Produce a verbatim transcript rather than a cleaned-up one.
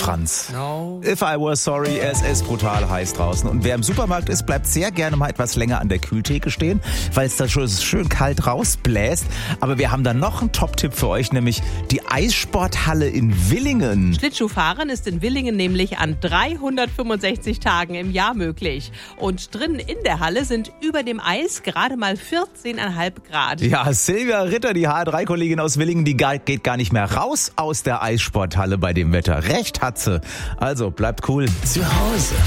Franz. No. If I were sorry, es ist brutal heiß draußen. Und wer im Supermarkt ist, bleibt sehr gerne mal etwas länger an der Kühltheke stehen, weil es da schon schön kalt rausbläst. Aber wir haben da noch einen Top-Tipp für euch, nämlich die Eissporthalle in Villingen. Schlittschuhfahren ist in Villingen nämlich an dreihundertfünfundsechzig Tagen im Jahr möglich. Und drinnen in der Halle sind über dem Eis gerade mal vierzehn Komma fünf Grad. Ja, Silvia Ritter, die H R drei Kollegin aus Villingen, die geht gar nicht mehr raus aus der Eissporthalle bei dem Wetter. Recht hat sie. Also bleibt cool. Zu Hause